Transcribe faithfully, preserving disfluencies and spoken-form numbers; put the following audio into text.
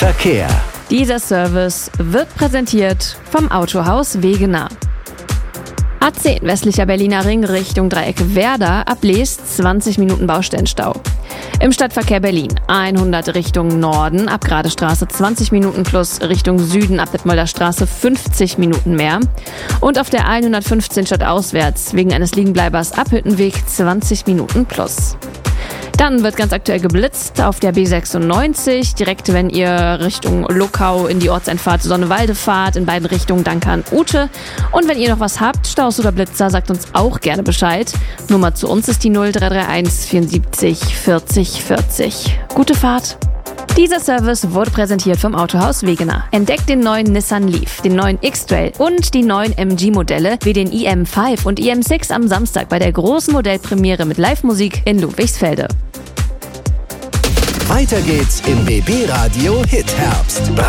Verkehr. Dieser Service wird präsentiert vom Autohaus Wegener. A zehn westlicher Berliner Ring Richtung Dreieck Werder ab Leest zwanzig Minuten Baustellenstau. Im Stadtverkehr Berlin hundert Richtung Norden ab Gradestraße zwanzig Minuten plus Richtung Süden ab Detmolder Straße fünfzig Minuten mehr. Und auf der hundertfünfzehn stadtauswärts wegen eines Liegenbleibers ab Hüttenweg zwanzig Minuten plus. Dann wird ganz aktuell geblitzt auf der B sechsundneunzig, direkt wenn ihr Richtung Luckau in die Ortseinfahrt Sonnewalde fahrt, in beiden Richtungen Danke an Ute. Und wenn ihr noch was habt, Staus oder Blitzer, sagt uns auch gerne Bescheid. Nummer zu uns ist die null drei drei eins vierundsiebzig vierzig vierzig. Gute Fahrt! Dieser Service wurde präsentiert vom Autohaus Wegener. Entdeckt den neuen Nissan Leaf, den neuen X-Trail und die neuen M G-Modelle wie den I M fünf und I M sechs am Samstag bei der großen Modellpremiere mit Live-Musik in Ludwigsfelde. Weiter geht's im B B Radio Hit Herbst.